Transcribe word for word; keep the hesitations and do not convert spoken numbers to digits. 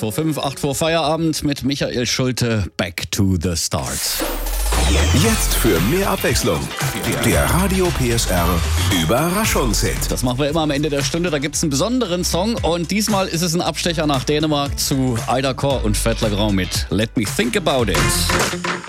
vor fünf, acht vor Feierabend mit Michael Schulte. Back to the Start. Jetzt für mehr Abwechslung. Der Radio P S R Überraschungshit. Das machen wir immer am Ende der Stunde. Da gibt es einen besonderen Song. Und diesmal ist es ein Abstecher nach Dänemark zu Ida Corr und Fat Legrand mit Let Me Think About It.